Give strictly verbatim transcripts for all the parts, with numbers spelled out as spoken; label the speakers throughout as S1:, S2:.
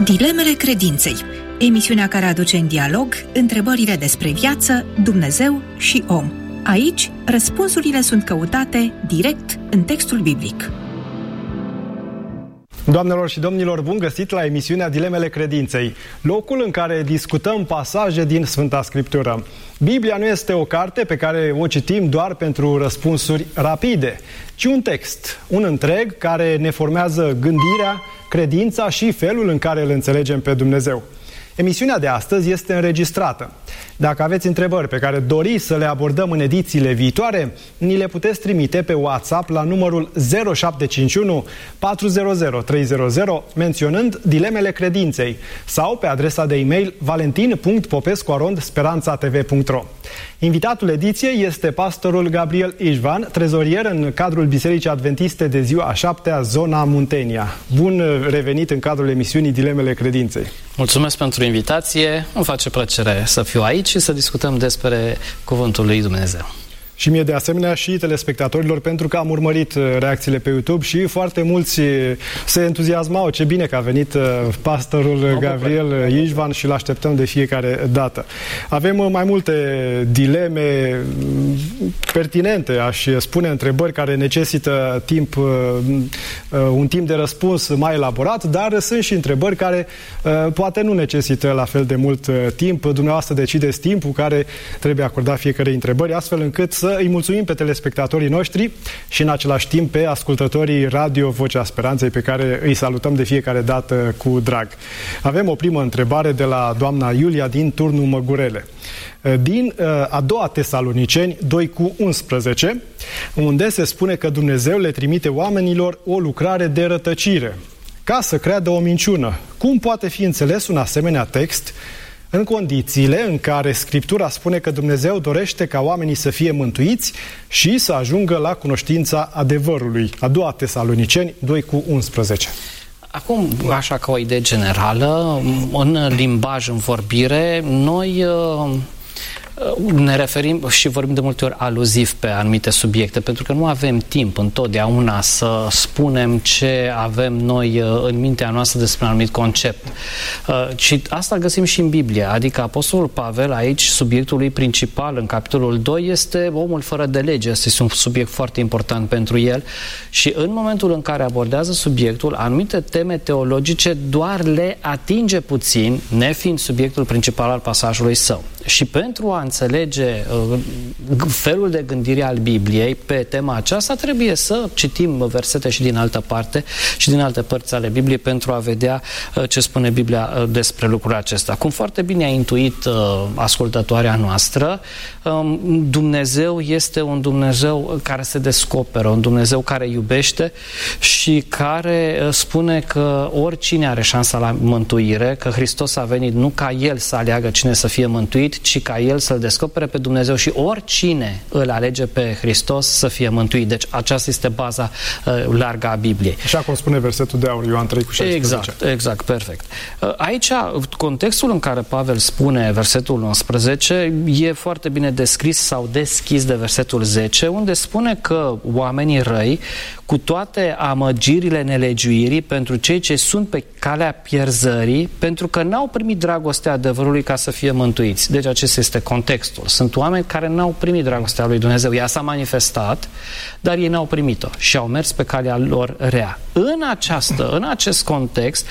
S1: Dilemele credinței, emisiunea care aduce în dialog întrebările despre viață, Dumnezeu și om. Aici, răspunsurile sunt căutate direct în textul biblic.
S2: Doamnelor și domnilor, bun găsit la emisiunea Dilemele Credinței, locul în care discutăm pasaje din Sfânta Scriptură. Biblia nu este o carte pe care o citim doar pentru răspunsuri rapide, ci un text, un întreg care ne formează gândirea, credința și felul în care îl înțelegem pe Dumnezeu. Emisiunea de astăzi este înregistrată. Dacă aveți întrebări pe care doriți să le abordăm în edițiile viitoare, ni le puteți trimite pe WhatsApp la numărul zero șapte cinci unu patru zero zero trei zero zero menționând Dilemele Credinței sau pe adresa de e-mail valentin punct popescu arond speranța t v punct r o. Invitatul ediției este pastorul Gabriel Ișvan, trezorier în cadrul Bisericii Adventiste de Ziua a Șaptea, zona Muntenia. Bun revenit în cadrul emisiunii Dilemele Credinței.
S3: Mulțumesc pentru invitație, îmi face plăcere să fiu aici și să discutăm despre Cuvântul lui Dumnezeu.
S2: Și mie de asemenea și telespectatorilor, pentru că am urmărit reacțiile pe YouTube și foarte mulți se entuziasmau. Ce bine că a venit pastorul Gabriel Ișvan și îl așteptăm de fiecare dată. Avem mai multe dileme pertinente, aș spune, întrebări care necesită timp, un timp de răspuns mai elaborat, dar sunt și întrebări care poate nu necesită la fel de mult timp. Dumneavoastră decideți timpul care trebuie acordat fiecare întrebări, astfel încât să îi mulțumim pe telespectatorii noștri și în același timp pe ascultătorii Radio Vocea Speranței, pe care îi salutăm de fiecare dată cu drag. Avem o primă întrebare de la doamna Iulia din turnul Măgurele. Din a doua Tesaloniceni doi cu unsprezece, unde se spune că Dumnezeu le trimite oamenilor o lucrare de rătăcire ca să creadă o minciună. Cum poate fi înțeles un asemenea text în condițiile în care Scriptura spune că Dumnezeu dorește ca oamenii să fie mântuiți și să ajungă la cunoștința adevărului? A doua Tesaloniceni doi cu unsprezece.
S3: Acum, așa ca o idee generală, în limbaj, în vorbire, noi ne referim și vorbim de multe ori aluziv pe anumite subiecte, pentru că nu avem timp întotdeauna să spunem ce avem noi în mintea noastră despre un anumit concept. Și asta găsim și în Biblie, adică Apostolul Pavel aici, subiectul lui principal în capitolul doi este omul fără de lege. Este un subiect foarte important pentru el și în momentul în care abordează subiectul, anumite teme teologice doar le atinge puțin, nefiind subiectul principal al pasajului său. Și pentru a înțelege uh, felul de gândire al Bibliei pe tema aceasta, trebuie să citim versete și din altă parte și din alte părți ale Bibliei pentru a vedea uh, ce spune Biblia uh, despre lucrul acesta. Cum foarte bine a intuit uh, ascultătoarea noastră, uh, Dumnezeu este un Dumnezeu care se descoperă, un Dumnezeu care iubește și care uh, spune că oricine are șansa la mântuire, că Hristos a venit nu ca El să aleagă cine să fie mântuit, ci ca El să-L descopere pe Dumnezeu și oricine îl alege pe Hristos să fie mântuit. Deci aceasta este baza uh, largă a Bibliei.
S2: Așa cum spune versetul de aur, Ioan trei cu șaisprezece.
S3: Exact, exact, perfect. Uh, aici, contextul în care Pavel spune versetul unsprezece e foarte bine descris sau deschis de versetul zece, unde spune că oamenii răi, cu toate amăgirile nelegiuirii pentru cei ce sunt pe calea pierzării, pentru că n-au primit dragostea adevărului ca să fie mântuiți. Deci acesta este contextul. Sunt oameni care n-au primit dragostea lui Dumnezeu. Ea s-a manifestat, dar ei n-au primit-o și au mers pe calea lor rea. În această, în acest context,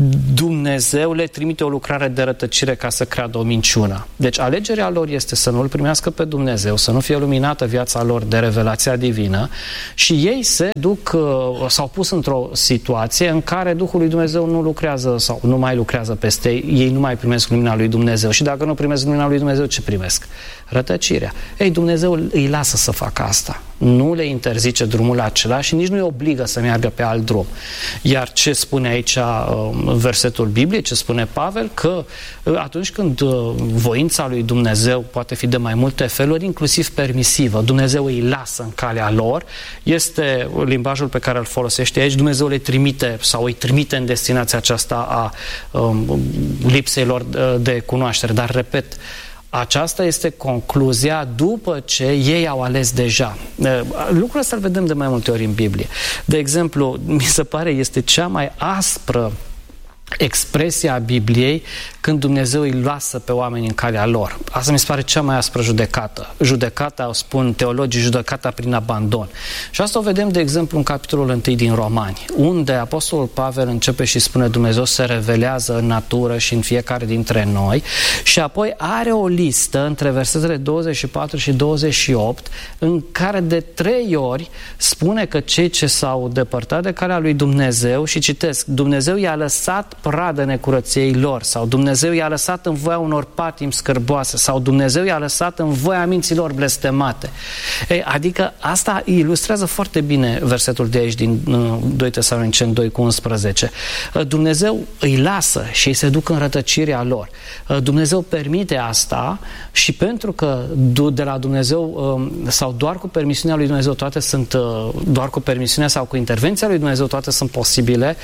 S3: Dumnezeu le trimite o lucrare de rătăcire ca să creadă o minciună. Deci alegerea lor este să nu-L primească pe Dumnezeu, să nu fie luminată viața lor de revelația divină și ei se duc, s-au pus într-o situație în care Duhul lui Dumnezeu nu lucrează sau nu mai lucrează peste ei, ei nu mai primesc lumina lui Dumnezeu. Și dacă nu primesc lumina lui Dumnezeu, ce primesc? Rătăcirea. Ei, Dumnezeu îi lasă să facă asta. Nu le interzice drumul acela și nici nu îi obligă să meargă pe alt drum. Iar ce spune aici versetul Bibliei, ce spune Pavel, că atunci când voința lui Dumnezeu poate fi de mai multe feluri, inclusiv permisivă, Dumnezeu îi lasă în calea lor, este limbajul pe care îl folosește aici, Dumnezeu le trimite sau îi trimite în destinația aceasta a um, lipsei lor de cunoaștere. Dar, repet, aceasta este concluzia după ce ei au ales deja. Lucrul ăsta îl vedem de mai multe ori în Biblie. De exemplu, mi se pare este cea mai aspră expresia Bibliei când Dumnezeu îi lasă pe oameni în calea lor. Asta mi se pare cea mai aspră judecată. Judecata, o spun teologii, judecata prin abandon. Și asta o vedem, de exemplu, în capitolul unu din Romani, unde Apostolul Pavel începe și spune Dumnezeu se revelează în natură și în fiecare dintre noi și apoi are o listă între versetele douăzeci și patru și douăzeci și opt în care de trei ori spune că cei ce s-au depărtat de calea lui Dumnezeu, și citesc, Dumnezeu i-a lăsat pradă necurăției lor, sau Dumnezeu i-a lăsat în voia unor patimi scârboase, sau Dumnezeu i-a lăsat în voia minților blestemate. Ei, adică asta ilustrează foarte bine versetul de aici din doi Tesaloniceni doi cu unsprezece. Dumnezeu îi lasă și îi se duc în rătăcirea lor. Dumnezeu permite asta și pentru că de la Dumnezeu sau doar cu permisiunea lui Dumnezeu toate sunt, doar cu permisiunea sau cu intervenția lui Dumnezeu toate sunt posibile,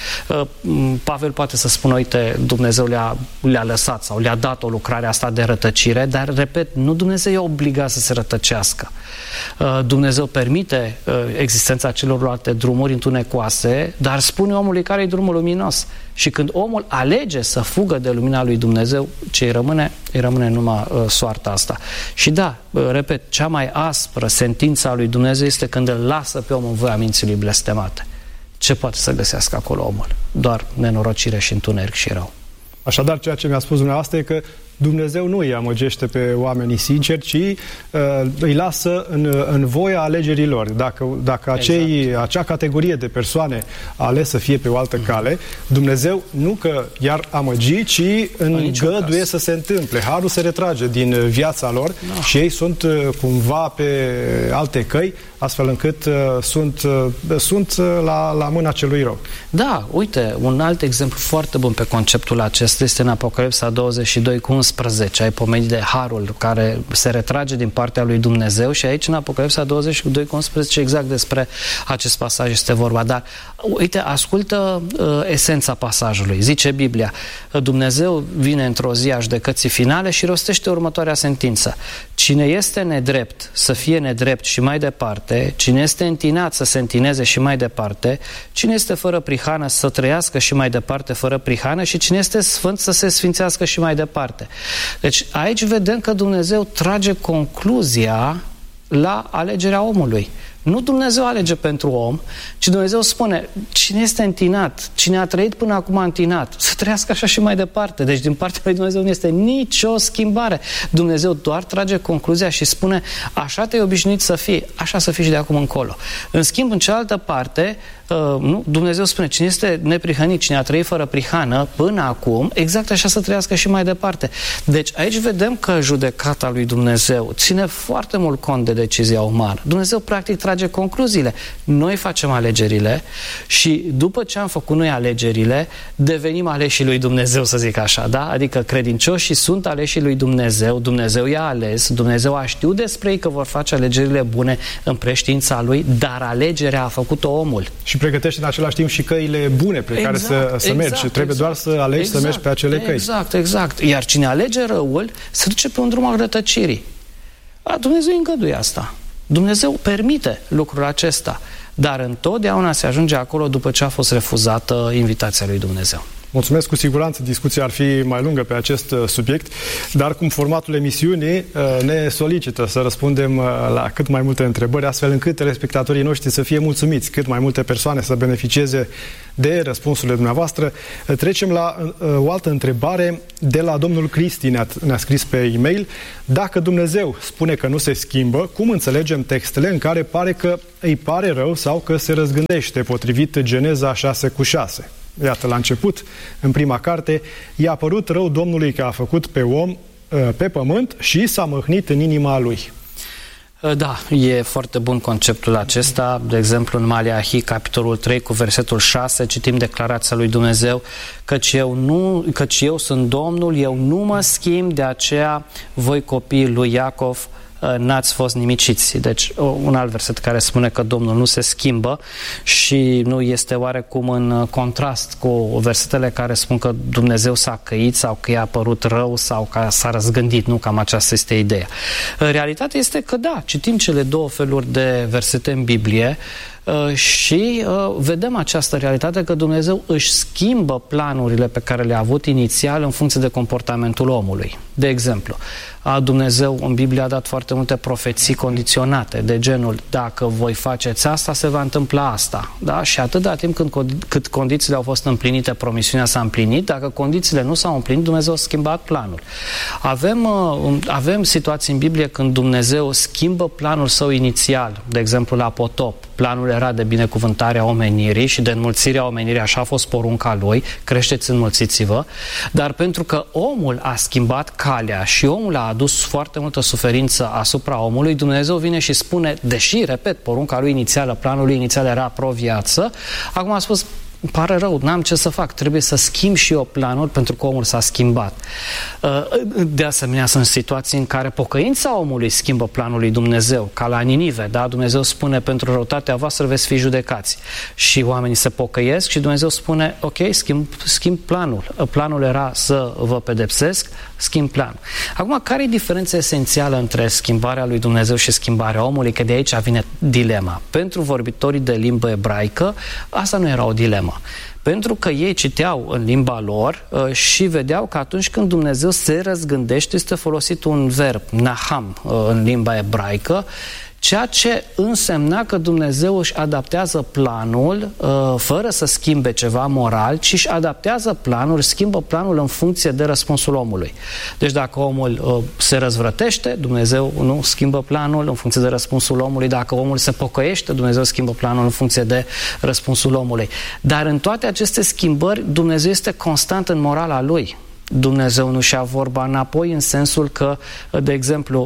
S3: Pavel poate să spună, uite, Dumnezeu le-a, le-a lăsat sau le-a dat o lucrare asta de rătăcire, dar, repet, nu Dumnezeu i-a obligat să se rătăcească. Dumnezeu permite existența celorlalte drumuri întunecoase, dar spune omului care e drumul luminos. Și când omul alege să fugă de lumina lui Dumnezeu, ce îi rămâne? Îi rămâne numai uh, soarta asta. Și da, uh, repet, cea mai aspră sentință a lui Dumnezeu este când îl lasă pe om în voia minții lui blestemate. Ce poate să găsească acolo omul? Doar nenorocire și întuneric și rău.
S2: Așadar, ceea ce mi-a spus dumneavoastră e că Dumnezeu nu îi amăgește pe oamenii sinceri, ci uh, îi lasă în, în voia alegerilor. Dacă, dacă acei, exact. acea categorie de persoane a ales să fie pe o altă cale, Dumnezeu nu că i-ar amăgi, ci îngăduie să se întâmple. Harul se retrage din viața lor da. și ei sunt uh, cumva pe alte căi, astfel încât uh, sunt, uh, sunt uh, la, la mâna celui rău.
S3: Da, uite, un alt exemplu foarte bun pe conceptul acesta este în Apocalipsa douăzeci și doi cu unsprezece. Ai pomenit de harul care se retrage din partea lui Dumnezeu și aici în Apocalipsa douăzeci și doi cu unsprezece exact despre acest pasaj este vorba. Dar uite, ascultă uh, esența pasajului. Zice Biblia, Dumnezeu vine într-o zi a judecății finale și rostește următoarea sentință. Cine este nedrept să fie nedrept și mai departe, cine este întinat să se întineze și mai departe, cine este fără prihană să trăiască și mai departe fără prihană și cine este sfânt să se sfințească și mai departe. Deci aici vedem că Dumnezeu trage concluzia la alegerea omului. Nu Dumnezeu alege pentru om, ci Dumnezeu spune, cine este întinat, cine a trăit până acum întinat, să trăiască așa și mai departe. Deci din partea lui Dumnezeu nu este nicio schimbare. Dumnezeu doar trage concluzia și spune, așa te-ai obișnuit să fii, așa să fii și de acum încolo. În schimb, în cealaltă parte, uh, nu? Dumnezeu spune, cine este neprihănit, cine a trăit fără prihană până acum, exact așa să trăiască și mai departe. Deci aici vedem că judecata lui Dumnezeu ține foarte mult cont de decizia umană. Dumnezeu practic trage concluziile. Noi facem alegerile și după ce am făcut noi alegerile, devenim aleșii lui Dumnezeu, să zic așa, da? Adică credincioșii sunt aleșii lui Dumnezeu, Dumnezeu i-a ales, Dumnezeu a știut despre ei că vor face alegerile bune în preștiința lui, dar alegerea a făcut-o omul. Și
S2: pregătește în același timp și căile bune pe
S3: exact,
S2: care să, să mergi.
S3: exact,
S2: Trebuie
S3: exact,
S2: doar să alegi exact, să mergi pe acele căi.
S3: Exact, exact. Iar cine alege răul, se duce pe un drum al rătăcirii. A, Dumnezeu îngăduie asta. Dumnezeu permite lucrul acesta, dar întotdeauna se ajunge acolo după ce a fost refuzată invitația lui Dumnezeu.
S2: Mulțumesc, cu siguranță discuția ar fi mai lungă pe acest subiect, dar cum formatul emisiunii ne solicită să răspundem la cât mai multe întrebări, astfel încât telespectatorii noștri să fie mulțumiți, cât mai multe persoane să beneficieze de răspunsurile dumneavoastră. Trecem la o altă întrebare de la domnul Cristi, ne-a, ne-a scris pe e-mail. Dacă Dumnezeu spune că nu se schimbă, cum înțelegem textele în care pare că îi pare rău sau că se răzgândește, potrivit Geneza șase cu șase? Iată, la început, în prima carte, i-a părut rău Domnului că a făcut pe om pe pământ și s-a mâhnit în inima lui.
S3: Da, e foarte bun conceptul acesta. De exemplu, în Maleahi, capitolul trei, cu versetul șase, citim declarația lui Dumnezeu, căci eu, nu, căci eu sunt Domnul, eu nu mă schimb, de aceea voi copiii lui Iacov n-ați fost nimiciți. Deci un alt verset care spune că Domnul nu se schimbă și nu este oarecum în contrast cu versetele care spun că Dumnezeu s-a căit sau că i-a părut rău sau că s-a răzgândit. Nu, cam aceasta este ideea. Realitatea este că da, citim cele două feluri de versete în Biblie. uh, și uh, vedem această realitate că Dumnezeu își schimbă planurile pe care le-a avut inițial în funcție de comportamentul omului. De exemplu, Dumnezeu în Biblie a dat foarte multe profeții condiționate, de genul, dacă voi faceți asta, se va întâmpla asta. Da? Și atâta timp când, cât condițiile au fost împlinite, promisiunea s-a împlinit. Dacă condițiile nu s-au împlinit, Dumnezeu a schimbat planul. Avem, avem situații în Biblie când Dumnezeu schimbă planul său inițial, de exemplu la potop. Planul era de binecuvântarea omenirii și de înmulțirea omenirii, așa a fost porunca lui, creșteți, înmulțiți-vă, dar pentru că omul a schimbat calea și omul a adus foarte multă suferință asupra omului, Dumnezeu vine și spune, deși, repet, porunca lui inițială, planul lui inițial era pro-viață, acum a spus, îmi pare rău, n-am ce să fac, trebuie să schimb și eu planul pentru că omul s-a schimbat. De asemenea, sunt situații în care pocăința omului schimbă planul lui Dumnezeu, ca la Ninive, da? Dumnezeu spune, pentru răutatea voastră veți fi judecați. Și oamenii se pocăiesc și Dumnezeu spune, ok, schimb, schimb planul. Planul era să vă pedepsesc, schimb planul. Acum, care e diferența esențială între schimbarea lui Dumnezeu și schimbarea omului? Că de aici vine dilema. Pentru vorbitorii de limbă ebraică, asta nu era o dilemă. Pentru că ei citeau în limba lor uh, și vedeau că atunci când Dumnezeu se răzgândește, este folosit un verb, naham, uh, în limba ebraică, ceea ce însemna că Dumnezeu își adaptează planul uh, fără să schimbe ceva moral, ci își adaptează planul, își schimbă planul în funcție de răspunsul omului. Deci dacă omul uh, se răzvrătește, Dumnezeu nu schimbă planul în funcție de răspunsul omului. Dacă omul se pocăiește, Dumnezeu schimbă planul în funcție de răspunsul omului. Dar în toate aceste schimbări, Dumnezeu este constant în morala lui. Dumnezeu nu și-a vorba înapoi în sensul că, de exemplu,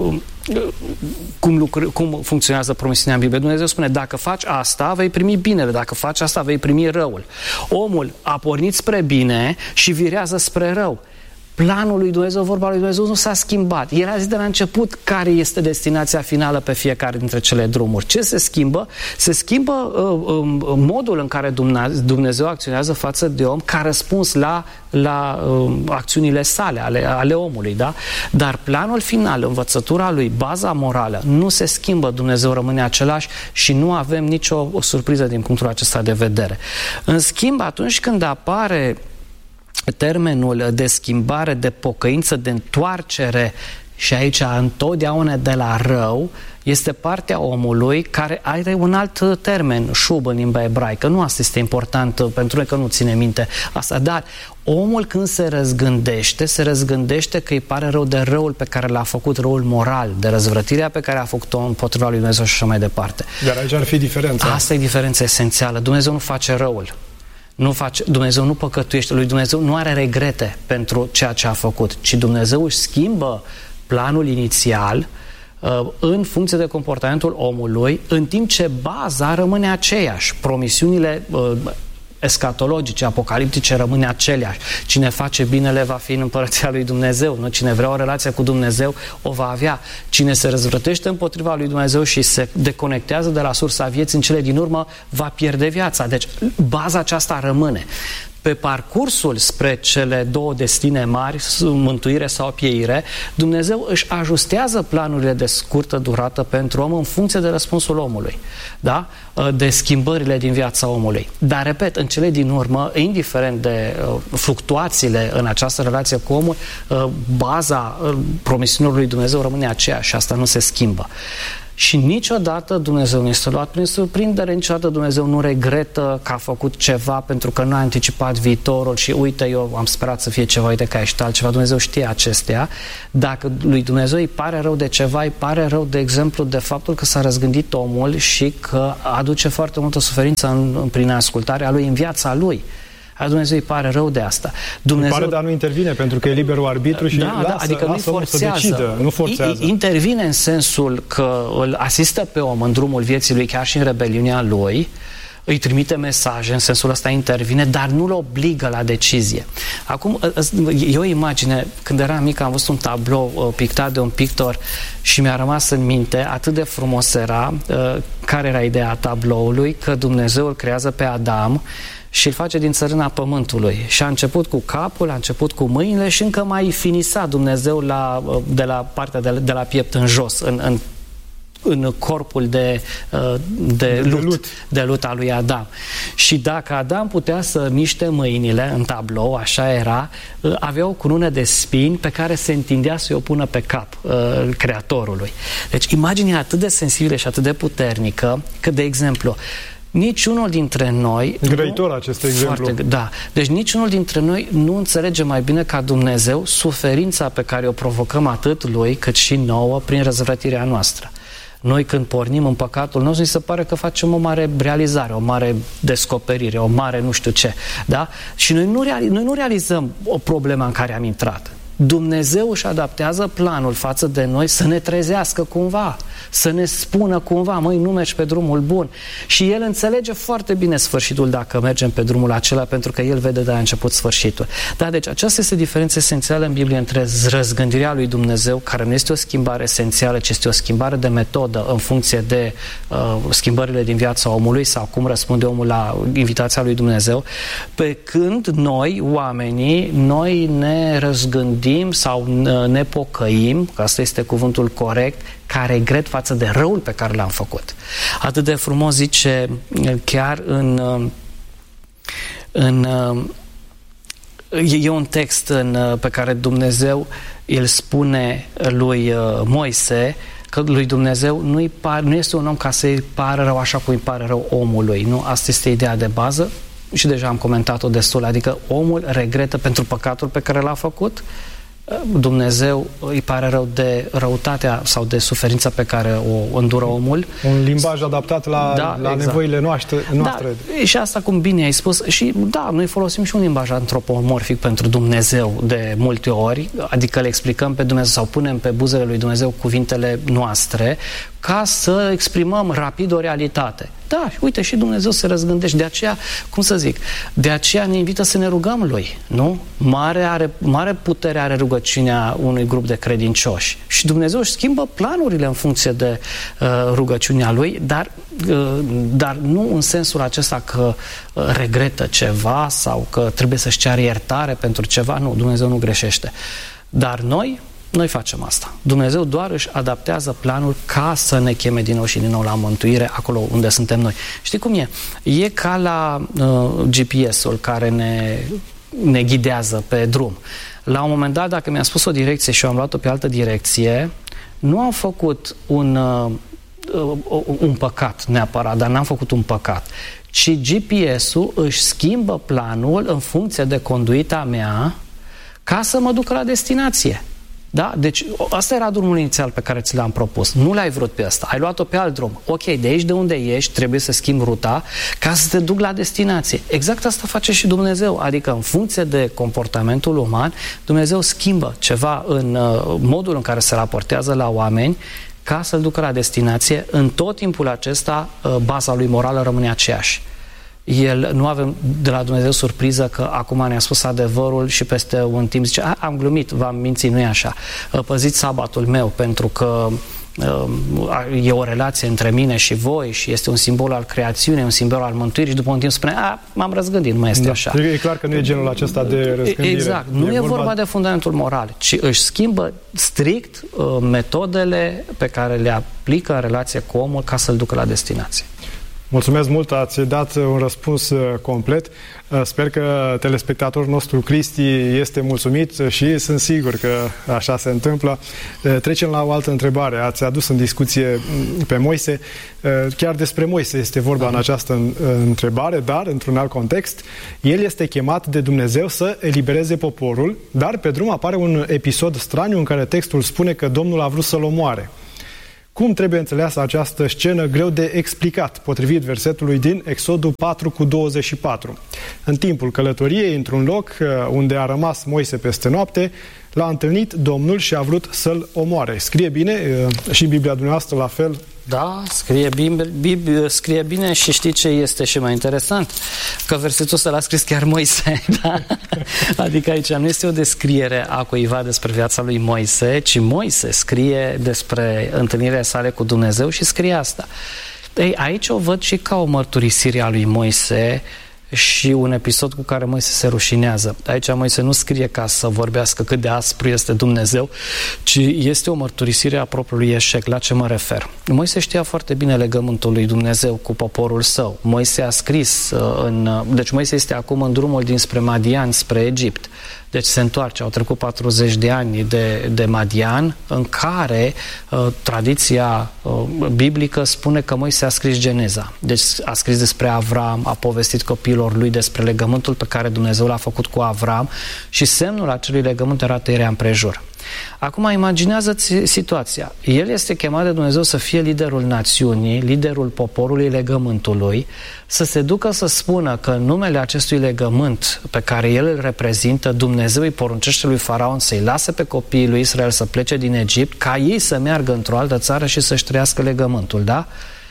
S3: cum, lucr- cum funcționează promisiunea în Biblie. Dumnezeu spune, dacă faci asta, vei primi binele, dacă faci asta, vei primi răul. Omul a pornit spre bine și virează spre rău. Planul lui Dumnezeu, vorba lui Dumnezeu nu s-a schimbat. El a zis de la început care este destinația finală pe fiecare dintre cele drumuri. Ce se schimbă? Se schimbă uh, uh, modul în care Dumnezeu acționează față de om ca răspuns la, la uh, acțiunile sale, ale, ale omului. Da? Dar planul final, învățătura lui, baza morală, nu se schimbă. Dumnezeu rămâne același și nu avem nicio o surpriză din punctul acesta de vedere. În schimb, atunci când apare termenul de schimbare, de pocăință, de întoarcere, și aici întotdeauna de la rău, este partea omului care are un alt termen, șub în limba ebraică. Nu asta este important pentru noi că nu ține minte asta, dar omul când se răzgândește, se răzgândește că îi pare rău de răul pe care l-a făcut, răul moral, de răzvrătirea pe care a făcut-o împotriva lui Dumnezeu și așa mai departe.
S2: Dar aici ar fi diferența.
S3: Asta e diferența esențială. Dumnezeu nu face răul. Nu face, Dumnezeu nu păcătuiește, lui Dumnezeu nu are regrete pentru ceea ce a făcut, ci Dumnezeu își schimbă planul inițial uh, în funcție de comportamentul omului, în timp ce baza rămâne aceeași. Promisiunile uh, escatologice, apocaliptice rămâne aceleași. Cine face binele va fi în împărăția lui Dumnezeu, nu? Cine vrea o relație cu Dumnezeu o va avea. Cine se răzvrătește împotriva lui Dumnezeu și se deconectează de la sursa vieții în cele din urmă va pierde viața. Deci baza aceasta rămâne. Pe parcursul spre cele două destine mari, mântuire sau pieire, Dumnezeu își ajustează planurile de scurtă durată pentru om în funcție de răspunsul omului, da? De schimbările din viața omului. Dar, repet, în cele din urmă, indiferent de uh, fluctuațiile în această relație cu omul, uh, baza uh, promisiunilor lui Dumnezeu rămâne aceeași și asta nu se schimbă. Și niciodată Dumnezeu nu este luat prin surprindere, niciodată Dumnezeu nu regretă că a făcut ceva pentru că nu a anticipat viitorul și uite, eu am sperat să fie ceva, uite că a ieșit altceva. Dumnezeu știe acestea. Dacă lui Dumnezeu îi pare rău de ceva, îi pare rău, de exemplu, de faptul că s-a răzgândit omul și că aduce foarte multă suferință în, în, prin ascultarea lui, în viața lui. A Dumnezeu îi pare rău de asta. Dumnezeu... Îi
S2: pare, dar nu intervine, pentru că e liberul arbitru și
S3: da,
S2: lasă,
S3: da, adică nu-i forțează.
S2: Să decidă, nu forțează.
S3: Intervine în sensul că îl asistă pe om în drumul vieții lui, chiar și în rebeliunea lui, îi trimite mesaje, în sensul ăsta intervine, dar nu-l obligă la decizie. Acum, e o imagine, când eram mic am văzut un tablou pictat de un pictor și mi-a rămas în minte, atât de frumos era, care era ideea tabloului, că Dumnezeu îl creează pe Adam și îl face din țărâna pământului. Și a început cu capul, a început cu mâinile și încă mai finisa Dumnezeu la, de la partea de, de la piept în jos, în, în în corpul de, de,
S2: de,
S3: lut,
S2: lut.
S3: de lut al lui Adam. Și dacă Adam putea să miște mâinile în tablou, așa era, avea o cunună de spini pe care se întindea să o pună pe cap Creatorului. Deci imaginea atât de sensibilă și atât de puternică că, de exemplu, niciunul dintre noi...
S2: Grăitor acest exemplu.
S3: Foarte, da. Deci niciunul dintre noi nu înțelege mai bine ca Dumnezeu suferința pe care o provocăm atât lui, cât și nouă prin răzvrătirea noastră. Noi când pornim în păcatul nostru, ni se pare că facem o mare realizare, o mare descoperire, o mare nu știu ce. Da? Și noi nu, reali- noi nu realizăm o problemă în care am intrat. Dumnezeu își adaptează planul față de noi să ne trezească cumva, să ne spună cumva, măi, nu mergi pe drumul bun. Și El înțelege foarte bine sfârșitul dacă mergem pe drumul acela, pentru că El vede de la început sfârșitul. Da, deci aceasta este diferența esențială în Biblie între răzgândirea lui Dumnezeu, care nu este o schimbare esențială, ci este o schimbare de metodă în funcție de uh, schimbările din viața omului sau cum răspunde omul la invitația lui Dumnezeu, pe când noi, oamenii, noi ne răzgândim sau ne pocăim, că asta este cuvântul corect, ca regret față de răul pe care l-am făcut. Atât de frumos zice chiar în, în e un text în, pe care Dumnezeu îl spune lui Moise, că lui Dumnezeu nu-i par, nu este un om ca să-i pară rău așa cum îi pare rău omului. Nu? Asta este ideea de bază și deja am comentat-o destul, adică omul regretă pentru păcatul pe care l-a făcut, Dumnezeu îi pare rău de răutatea sau de suferința pe care o îndură omul.
S2: Un limbaj adaptat la, da, la exact. nevoile noastre. noastre.
S3: Da, și asta cum bine ai spus. Și da, noi folosim și un limbaj antropomorfic pentru Dumnezeu de multe ori, adică le explicăm pe Dumnezeu sau punem pe buzele lui Dumnezeu cuvintele noastre ca să exprimăm rapid o realitate. Da, uite, și Dumnezeu se răzgândește. De aceea, cum să zic, de aceea ne invită să ne rugăm lui, nu? Mare, are, mare putere are rugăciunea unui grup de credincioși. Și Dumnezeu își schimbă planurile în funcție de uh, rugăciunea lui, dar, uh, dar nu în sensul acesta că uh, regretă ceva sau că trebuie să-și ceară iertare pentru ceva. Nu, Dumnezeu nu greșește. Dar noi... Noi facem asta. Dumnezeu doar își adaptează planul ca să ne cheme din nou și din nou la mântuire acolo unde suntem noi. Știi cum e? E ca la uh, G P S-ul care ne, ne ghidează pe drum. La un moment dat, dacă mi-a spus o direcție și eu am luat-o pe altă direcție, nu am făcut un, uh, un păcat neapărat, dar n-am făcut un păcat, ci G P S-ul își schimbă planul în funcție de conduita mea ca să mă ducă la destinație. Da? Deci asta era drumul inițial pe care ți l-am propus. Nu l-ai vrut pe ăsta, ai luat-o pe alt drum. Ok, de aici de unde ești trebuie să schimbi ruta ca să te duc la destinație. Exact asta face și Dumnezeu, adică în funcție de comportamentul uman, Dumnezeu schimbă ceva în uh, modul în care se raportează la oameni ca să-l ducă la destinație. În tot timpul acesta uh, baza lui morală rămâne aceeași. El, nu avem de la Dumnezeu surpriză că acum ne-a spus adevărul și peste un timp zice, am glumit, v-am mințit, nu e așa. Păziți sabatul meu pentru că uh, e o relație între mine și voi și este un simbol al creațiunii, un simbol al mântuirii și după un timp spune, a, m-am răzgândit, nu mai este
S2: da,
S3: așa.
S2: E clar că nu e genul acesta de răzgândire.
S3: Exact, nu e, e vorba, vorba de fundamentul moral, ci își schimbă strict uh, metodele pe care le aplică în relație cu omul ca să-l ducă la destinație.
S2: Mulțumesc mult, ați dat un răspuns complet. Sper că telespectatorul nostru Cristi este mulțumit și sunt sigur că așa se întâmplă. Trecem la o altă întrebare. Ați adus în discuție pe Moise. Chiar despre Moise este vorba în această întrebare, dar într-un alt context. El este chemat de Dumnezeu să elibereze poporul, dar pe drum apare un episod straniu în care textul spune că Domnul a vrut să-l omoare. Cum trebuie înțeleasă această scenă greu de explicat, potrivit versetului din Exodul patru cu douăzeci și patru? În timpul călătoriei, într-un loc unde a rămas Moise peste noapte, l-a întâlnit Domnul și a vrut să-l omoare. Scrie bine și în Biblia dumneavoastră la fel?
S3: Da, scrie bine, Biblia, scrie bine și știi ce este și mai interesant? Că versetul ăsta l-a scris chiar Moise. Da? Adică aici nu este o descriere a cuiva despre viața lui Moise, ci Moise scrie despre întâlnirea sale cu Dumnezeu și scrie asta. Ei, aici o văd și ca o mărturisire a lui Moise și un episod cu care Moise se rușinează. Aici Moise nu scrie ca să vorbească cât de aspru este Dumnezeu, ci este o mărturisire a propriului eșec. La ce mă refer? Moise știa foarte bine legământul lui Dumnezeu cu poporul său. Moise a scris în... Deci Moise este acum în drumul dinspre Madian, spre Egipt. Deci se întoarce, au trecut patruzeci de ani de, de Madian, în care uh, tradiția uh, biblică spune că Moise a scris Geneza. Deci a scris despre Avram, a povestit copiilor lui despre legământul pe care Dumnezeu l-a făcut cu Avram și semnul acelui legământ era tăierea împrejur. Acum imaginează-ți situația. El este chemat de Dumnezeu să fie liderul națiunii, liderul poporului legământului, să se ducă să spună că în numele acestui legământ pe care el îl reprezintă, Dumnezeu îi poruncește lui Faraon să-i lase pe copiii lui Israel să plece din Egipt, ca ei să meargă într-o altă țară și să-și trăiască legământul, da?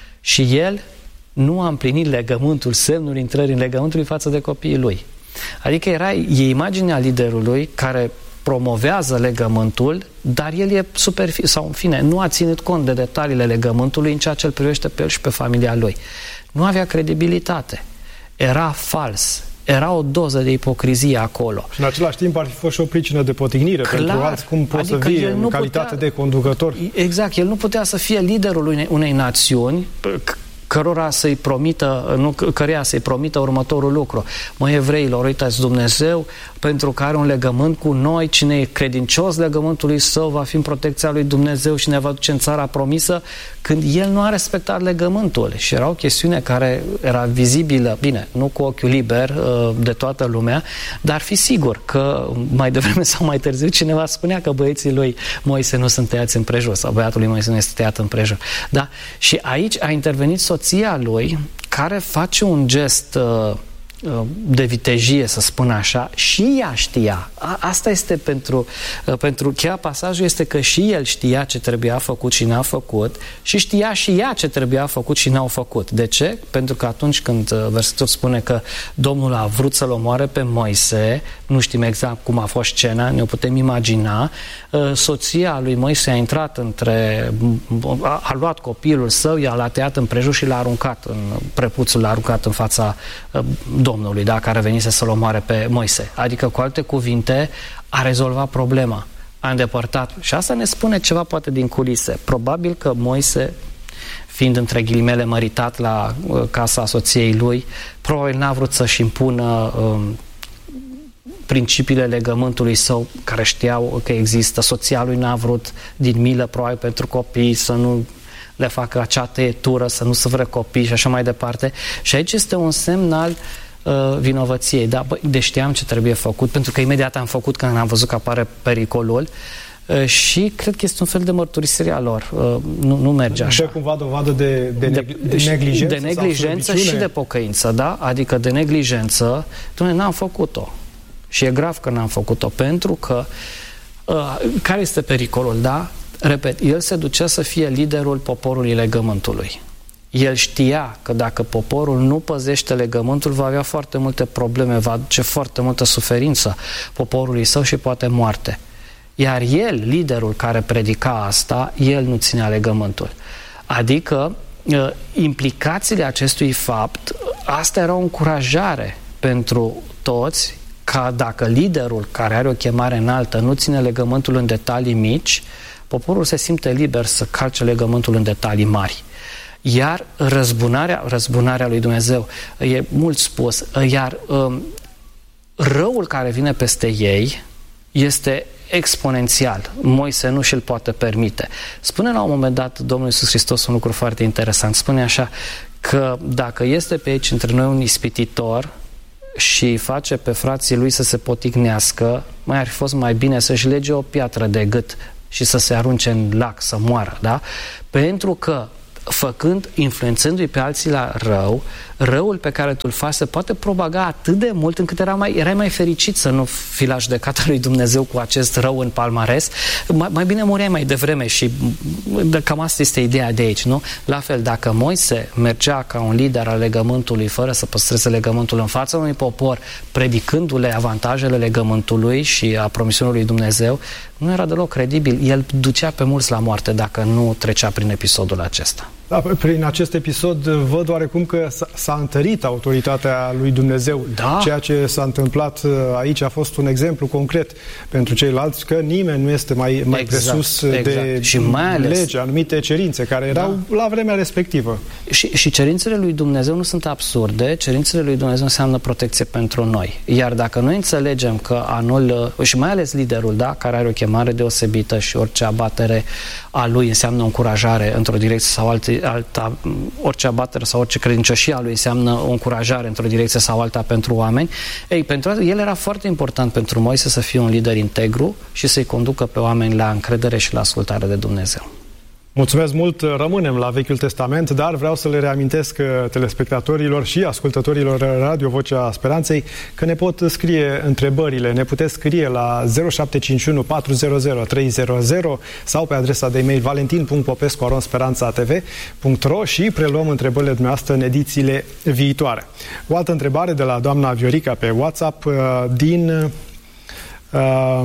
S3: Și el nu a împlinit legământul, semnul intrării în legământului față de copiii lui. Adică era, e imaginea liderului care promovează legământul, dar el e superficial, sau în fine, nu a ținut cont de detaliile legământului în ceea ce îl privește pe el și pe familia lui. Nu avea credibilitate. Era fals. Era o doză de ipocrizie acolo.
S2: Și în același timp ar fi fost și o pricină de potignire. Clar, pentru alții, cum poți adică să vii în calitate putea, de conducător.
S3: Exact, el nu putea să fie liderul unei, unei națiuni cărora să-i promită, nu, căreia să-i promită următorul lucru. Măi, evreilor, uitați, Dumnezeu, pentru că are un legământ cu noi, cine e credincios legământului său va fi în protecția lui Dumnezeu și ne va duce în țara promisă, când el nu a respectat legământul. Și era o chestiune care era vizibilă, bine, nu cu ochiul liber de toată lumea, dar fi sigur că mai devreme sau mai târziu cineva spunea că băieții lui Moise nu sunt tăiați împrejur, sau băiatul lui Moise nu este tăiat împrejur. Da? Și aici a intervenit soția lui, care face un gest uh, de vitejie, să spun așa, și ea știa. A, asta este pentru, uh, pentru cheia pasajul este că și el știa ce trebuia făcut și n-a făcut și știa și ea ce trebuia făcut și n-au făcut. De ce? Pentru că atunci când uh, versetul spune că Domnul a vrut să-l omoare pe Moise, nu știm exact cum a fost scena, ne-o putem imagina, uh, soția lui Moise a intrat între, a, a luat copilul său, i-a l-a tăiat împrejur și l-a aruncat în prepuțul, l-a aruncat în fața uh, Domnului, da, care venise să-l omoare pe Moise. Adică, cu alte cuvinte, a rezolvat problema. A îndepărtat. Și asta ne spune ceva poate din culise. Probabil că Moise, fiind între ghilimele măritat la uh, casa soției lui, probabil n-a vrut să-și impună uh, principiile legământului său, care știau că există. Soția lui n-a vrut, din milă, probabil pentru copii, să nu le facă acea tăietură, să nu sufere copii și așa mai departe. Și aici este un semn al uh, vinovăției. Da, bă, deci știam ce trebuie făcut, pentru că imediat am făcut când am văzut că apare pericolul uh, și cred că este un fel de mărturisire a lor. Uh, nu, nu merge așa.
S2: De cumva dovadă de, de, de, de neglijență,
S3: de neglijență și de pocăință, da? Adică de neglijență, Doamne, n-am făcut-o. Și e grav că n-am făcut-o, pentru că uh, care este pericolul, da? Repet, el se ducea să fie liderul poporului legământului. El știa că dacă poporul nu păzește legământul, va avea foarte multe probleme, va aduce foarte multă suferință poporului său și poate moarte. Iar el, liderul care predica asta, el nu ținea legământul. Adică, implicațiile acestui fapt, asta era o încurajare pentru toți, ca dacă liderul care are o chemare înaltă nu ține legământul în detalii mici, poporul se simte liber să calce legământul în detalii mari. Iar răzbunarea, răzbunarea lui Dumnezeu e mult spus, iar um, răul care vine peste ei este exponențial. Moise nu și-l poate permite. Spune la un moment dat Domnul Iisus Hristos un lucru foarte interesant. Spune așa, că dacă este pe aici între noi un ispititor și face pe frații lui să se potignească, mai ar fi fost mai bine să-și lege o piatră de gât și să se arunce în lac, să moară, da? Pentru că făcând, influențându-i pe alții la rău, răul pe care tu îl faci se poate propaga atât de mult încât era mai, erai mai fericit să nu fi la judecata lui Dumnezeu cu acest rău în palmares. Mai, mai bine mureai mai devreme și cam asta este ideea de aici, nu? La fel, dacă Moise mergea ca un lider al legământului fără să păstreze legământul în fața unui popor, predicându-le avantajele legământului și a promisiunii lui Dumnezeu, nu era deloc credibil. El ducea pe mulți la moarte dacă nu trecea prin episodul acesta.
S2: Da, prin acest episod văd oarecum că s-a întărit autoritatea lui Dumnezeu.
S3: Da.
S2: Ceea ce s-a întâmplat aici a fost un exemplu concret pentru ceilalți că nimeni nu este mai, mai
S3: exact,
S2: presus
S3: exact.
S2: de
S3: și mai ales
S2: lege, anumite cerințe care erau da. la vremea respectivă. Și,
S3: și cerințele lui Dumnezeu nu sunt absurde, cerințele lui Dumnezeu înseamnă protecție pentru noi. Iar dacă noi înțelegem că anul, și mai ales liderul, da, care are o chemare deosebită și orice abatere a lui înseamnă o încurajare într-o direcție sau altă, alta, orice abatere sau orice credincioșie a lui înseamnă o încurajare într-o direcție sau alta pentru oameni. Ei, pentru asta, el era foarte important pentru Moise să fie un lider integru și să-i conducă pe oameni la încredere și la ascultare de Dumnezeu.
S2: Mulțumesc mult, rămânem la Vechiul Testament, dar vreau să le reamintesc telespectatorilor și ascultătorilor Radio Vocea Speranței că ne pot scrie întrebările, ne puteți scrie la zero șapte cinci unu patru zero zero trei zero zero sau pe adresa de e-mail valentin punct popescu arond speranța t v punct ro și preluăm întrebările dumneavoastră în edițiile viitoare. O altă întrebare de la doamna Viorica pe WhatsApp din... Uh,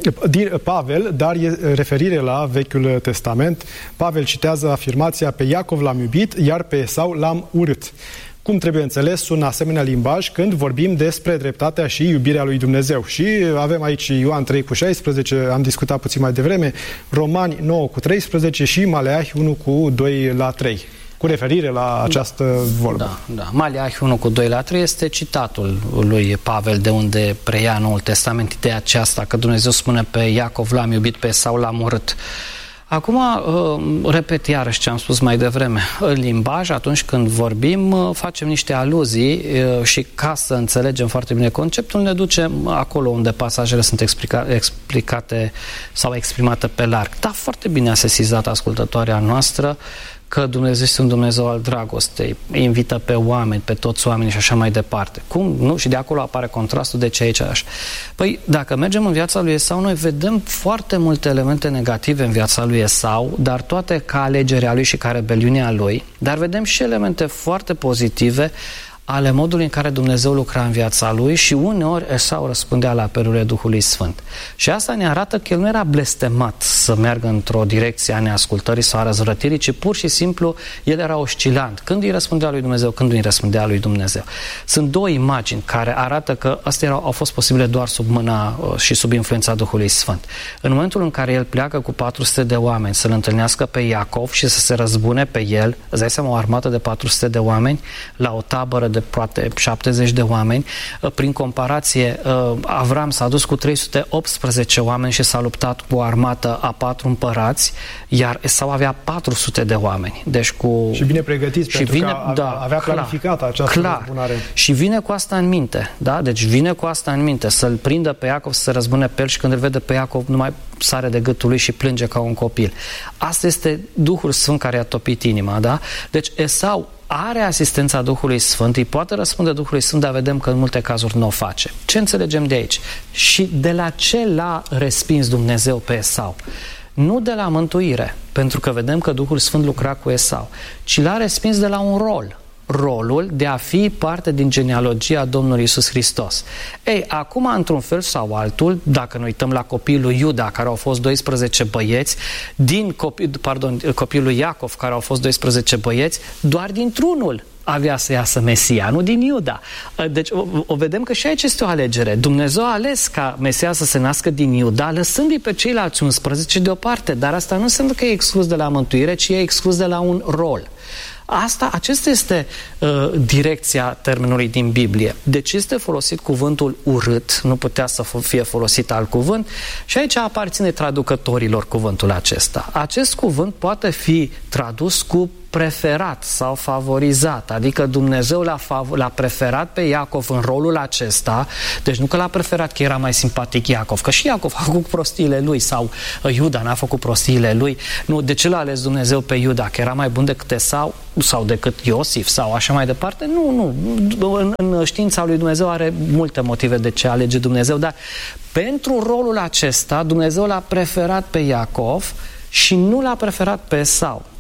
S2: Pavel, dar e referire la Vechiul Testament. Pavel citează afirmația: pe Iacov l-am iubit, iar pe Esau l-am urât. Cum trebuie înțeles un asemenea limbaj când vorbim despre dreptatea și iubirea lui Dumnezeu? Și avem aici Ioan trei cu șaisprezece, am discutat puțin mai devreme, Romani nouă cu treisprezece și Maleahi unu cu doi la trei. Cu referire la această da, vorbă.
S3: Da, da. Maleahi unu cu doi la trei este citatul lui Pavel de unde preia Noul Testament ideea aceasta, că Dumnezeu spune pe Iacov l-am iubit, pe Esau l-am urât. Acum, repet iarăși ce am spus mai devreme. În limbaj, atunci când vorbim, facem niște aluzii și ca să înțelegem foarte bine conceptul, ne ducem acolo unde pasajele sunt explica, explicate sau exprimate pe larg. Da, foarte bine a sesizat ascultătoarea noastră că Dumnezeu este un Dumnezeu al dragostei, invită pe oameni, pe toți oamenii și așa mai departe. Cum? Nu? Și de acolo apare contrastul de ce aici așa. Păi, dacă mergem în viața lui Esau, noi vedem foarte multe elemente negative în viața lui Esau, dar toate ca alegerea lui și ca rebeliunea lui, dar vedem și elemente foarte pozitive ale modului în care Dumnezeu lucra în viața lui și uneori Esau răspundea la apelurile Duhului Sfânt. Și asta ne arată că el nu era blestemat să meargă într-o direcție a neascultării sau a răzvrătirii, ci pur și simplu el era oscilant. Când îi răspundea lui Dumnezeu, când nu îi răspundea lui Dumnezeu. Sunt două imagini care arată că astea erau, au fost posibile doar sub mâna și sub influența Duhului Sfânt. În momentul în care el pleacă cu patru sute de oameni să-l întâlnească pe Iacov și să se răzbune pe el, îți dai seama, o armată de patru sute de oameni la o tabără de poate șaptezeci de oameni. Prin comparație, Avram s-a dus cu trei sute optsprezece oameni și s-a luptat cu o armată a patru împărați, iar Esau avea patru sute de oameni. Deci cu...
S2: Și bine pregătiți, și pentru
S3: vine,
S2: că
S3: da,
S2: avea planificat clar, această
S3: clar. răzbunare. Și vine cu asta în minte. Da? Deci vine cu asta în minte, să-l prindă pe Iacov, să se răzbune pe el și când îl vede pe Iacov nu mai sare de gâtul lui și plânge ca un copil. Asta este Duhul Sfânt care a topit inima. Da? Deci Esau are asistența Duhului Sfânt, îi poate răspunde Duhului Sfânt, dar vedem că în multe cazuri nu o face. Ce înțelegem de aici? Și de la ce l-a respins Dumnezeu pe Esau? Nu de la mântuire, pentru că vedem că Duhul Sfânt lucra cu Esau, ci l-a respins de la un rol. Rolul de a fi parte din genealogia Domnului Iisus Hristos. Ei, acum, într-un fel sau altul, dacă ne uităm la copiii lui Iuda, care au fost doisprezece băieți, din copii, pardon, copiii lui Iacov, care au fost doisprezece băieți, doar dintr-unul avea să iasă Mesia, nu din Iuda. Deci o, o vedem că și aici este o alegere. Dumnezeu a ales ca Mesia să se nască din Iuda, lăsându-i pe ceilalți unsprezece deoparte, dar asta nu înseamnă că e exclus de la mântuire, ci e exclus de la un rol. Asta, acesta este uh, direcția termenului din Biblie. Deci este folosit cuvântul urât, nu putea să fie folosit alt cuvânt și aici aparține traducătorilor cuvântul acesta. Acest cuvânt poate fi tradus cu preferat sau favorizat, adică Dumnezeu l-a, l-a preferat pe Iacov în rolul acesta, deci nu că l-a preferat că era mai simpatic Iacov, că și Iacov a făcut prostiile lui sau Iuda n-a făcut prostiile lui, nu, de ce l-a ales Dumnezeu pe Iuda, că era mai bun decât Esau sau decât Iosif sau așa mai departe? Nu, nu, în, în știința lui Dumnezeu are multe motive de ce alege Dumnezeu, dar pentru rolul acesta Dumnezeu l-a preferat pe Iacov și nu l-a preferat pe Esau.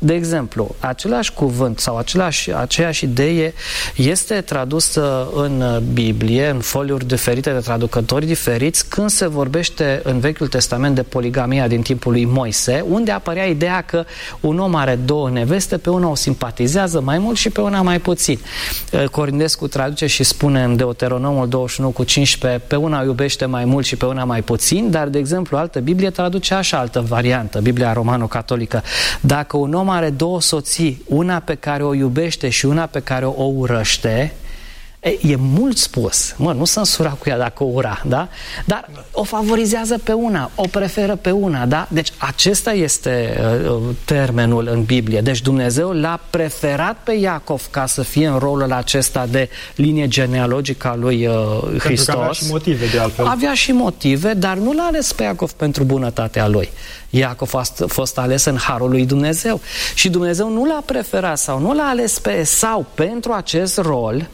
S3: De exemplu, același cuvânt sau același, aceeași idee este tradusă în Biblie, în foliuri diferite de traducători diferiți, când se vorbește în Vechiul Testament de poligamia din timpul lui Moise, unde apărea ideea că un om are două neveste, pe una o simpatizează mai mult și pe una mai puțin. Corindescu traduce și spune în Deuteronomul douăzeci și unu cu cincisprezece, pe una iubește mai mult și pe una mai puțin, dar, de exemplu, altă Biblie traduce așa, altă variantă, Biblia romano-catolică. Dacă un om are două soții, una pe care o iubește și una pe care o urăște, e, e mult spus. Mă, nu sunt sura cu ea dacă o ura, da? Dar o favorizează pe una, o preferă pe una, da? Deci acesta este uh, termenul în Biblie. Deci Dumnezeu l-a preferat pe Iacov ca să fie în rolul acesta de linie genealogică a lui uh, Hristos.
S2: Pentru că avea și motive, de altfel.
S3: Avea și motive, dar nu l-a ales pe Iacov pentru bunătatea lui. Iacov a fost ales în harul lui Dumnezeu. Și Dumnezeu nu l-a preferat sau nu l-a ales pe Esau pentru acest rol,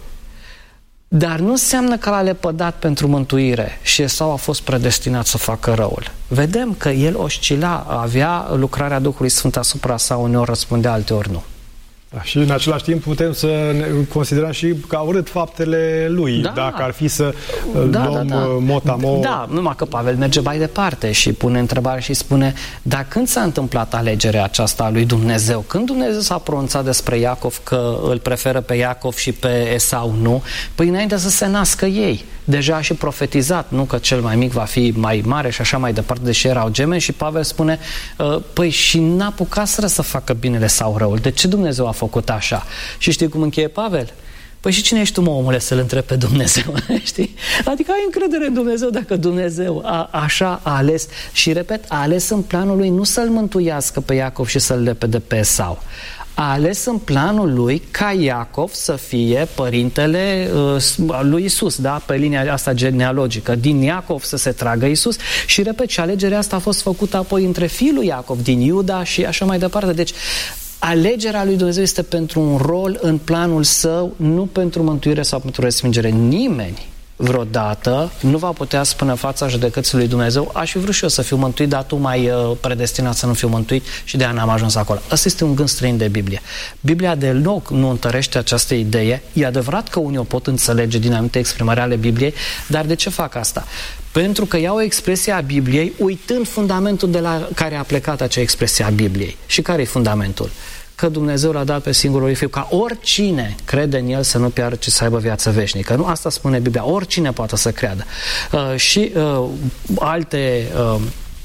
S3: dar nu înseamnă că l-a lepădat pentru mântuire și Esau a fost predestinat să facă răul. Vedem că el oscila, avea lucrarea Duhului Sfânt asupra sa, uneori răspundea, alteori nu.
S2: Da, și în același timp putem să ne considerăm și că a urât faptele lui, da, dacă ar fi să da, luăm da, da. mot-a-mot.
S3: Da, numai că Pavel merge mai departe și pune întrebarea și spune, dar când s-a întâmplat alegerea aceasta a lui Dumnezeu? Când Dumnezeu s-a pronunțat despre Iacov că îl preferă pe Iacov și pe Esau nu? Păi înainte să se nască ei. Deja a și profetizat, nu că cel mai mic va fi mai mare și așa mai departe, deși erau gemeni, și Pavel spune, păi și n-a apucaseră să facă binele sau răul. De ce Dumnezeu a făcut așa? Și știi cum încheie Pavel? Păi și cine ești tu, mă, omule, să-L întrebi pe Dumnezeu? Știi? Adică ai încredere în Dumnezeu dacă Dumnezeu a, așa a ales. Și repet, a ales în planul lui nu să-l mântuiască pe Iacov și să-l lepede pe Esau. A ales în planul lui ca Iacov să fie părintele uh, lui Isus, da? Pe linia asta genealogică. Din Iacov să se tragă Isus. Și repet, și alegerea asta a fost făcută apoi între fiul lui Iacov, din Iuda și așa mai departe. Deci alegerea lui Dumnezeu este pentru un rol în planul său, nu pentru mântuire sau pentru respingere. Nimeni vreodată nu va putea spune în fața judecății lui Dumnezeu, aș fi vrut și eu să fiu mântuit, dar tu m-ai predestinat să nu fiu mântuit și de aia n-am ajuns acolo. Asta este un gând străin de Biblie. Biblia deloc nu întărește această idee. E adevărat că unii o pot înțelege din anumite exprimări ale Bibliei, dar de ce fac asta? Pentru că iau o expresie a Bibliei uitând fundamentul de la care a plecat acea expresie a Bibliei. Și care e fundamentul? Că Dumnezeu l-a dat pe singurul lui Fiu, ca oricine crede în El să nu piară, ci să aibă viață veșnică. Nu? Asta spune Biblia. Oricine poate să creadă. Uh, și uh, alte... Uh,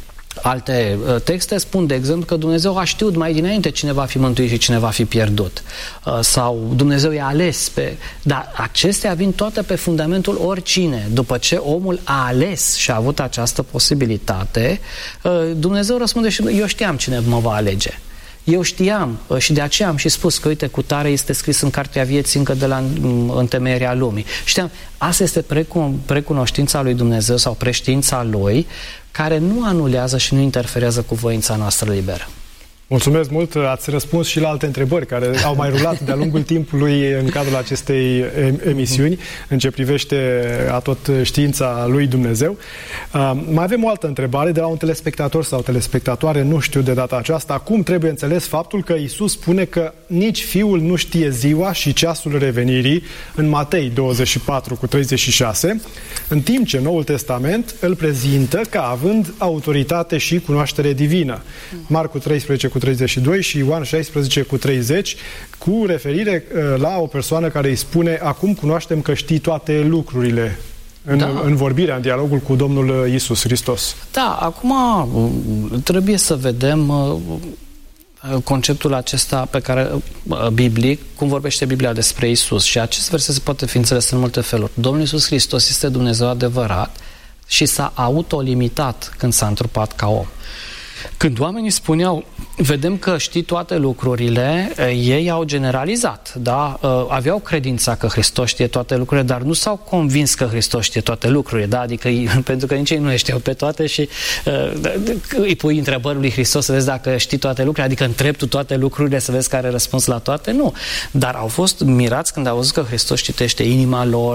S3: Alte uh, texte spun, de exemplu, că Dumnezeu a știut mai dinainte cine va fi mântuit și cine va fi pierdut. Uh, sau Dumnezeu i-a ales pe... Dar acestea vin toate pe fundamentul oricine. După ce omul a ales și a avut această posibilitate, uh, Dumnezeu răspunde și eu știam cine mă va alege. Eu știam și de aceea am și spus că, uite, cutare este scris în Cartea Vieții încă de la întemeierea lumii. Știam, asta este precun, precunoștința lui Dumnezeu sau preștiința Lui, care nu anulează și nu interferează cu voința noastră liberă.
S2: Mulțumesc mult, ați răspuns și la alte întrebări care au mai rulat de-a lungul timpului în cadrul acestei emisiuni, în ce privește atot știința lui Dumnezeu. Uh, mai avem o altă întrebare de la un telespectator sau telespectatoare, nu știu de data aceasta, cum trebuie înțeles faptul că Iisus spune că nici Fiul nu știe ziua și ceasul revenirii în Matei douăzeci și patru cu treizeci și șase, în timp ce Noul Testament îl prezintă ca având autoritate și cunoaștere divină. Marcu treisprezece cu treizeci și doi și Ioan șaisprezece cu treizeci, cu referire uh, la o persoană care îi spune: acum cunoaștem că știi toate lucrurile, în, da. în vorbirea, în dialogul cu Domnul Iisus Hristos.
S3: Da, acum trebuie să vedem uh, conceptul acesta pe care uh, biblic, cum vorbește Biblia despre Iisus, și acest verset se poate fi înțeles în multe feluri. Domnul Iisus Hristos este Dumnezeu adevărat și s-a autolimitat când s-a întrupat ca om. Când oamenii spuneau, vedem că știi toate lucrurile, ei au generalizat, da? Aveau credința că Hristos știe toate lucrurile, dar nu s-au convins că Hristos știe toate lucrurile, da? Adică, pentru că nici ei nu le știau pe toate și uh, îi pui întrebări lui Hristos să vezi dacă știi toate lucrurile, adică întrebi tu toate lucrurile să vezi care răspuns la toate, nu. Dar au fost mirați când au văzut că Hristos citește inima lor,